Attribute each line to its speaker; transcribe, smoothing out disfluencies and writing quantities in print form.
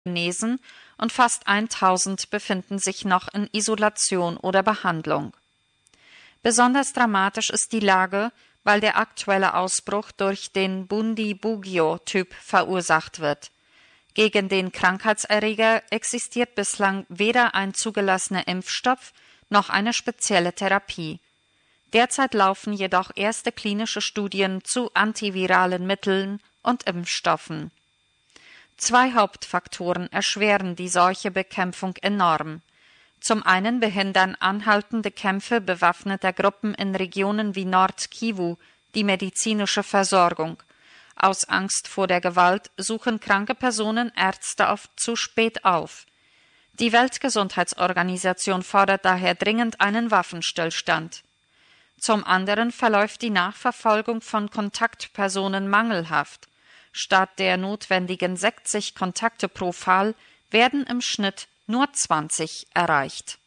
Speaker 1: genesen und fast 1000 befinden sich noch in Isolation oder Behandlung. Besonders dramatisch ist die Lage, weil der aktuelle Ausbruch durch den Bundibugyo-Typ verursacht wird. Gegen den Krankheitserreger existiert bislang weder ein zugelassener Impfstoff noch eine spezielle Therapie. Derzeit laufen jedoch erste klinische Studien zu antiviralen Mitteln und Impfstoffen. 2 Hauptfaktoren erschweren die Seuchebekämpfung enorm. Zum einen behindern anhaltende Kämpfe bewaffneter Gruppen in Regionen wie Nord-Kivu die medizinische Versorgung. Aus Angst vor der Gewalt suchen kranke Personen Ärzte oft zu spät auf. Die Weltgesundheitsorganisation fordert daher dringend einen Waffenstillstand. Zum anderen verläuft die Nachverfolgung von Kontaktpersonen mangelhaft. Statt der notwendigen 60 Kontakte pro Fall werden im Schnitt nur 20 erreicht.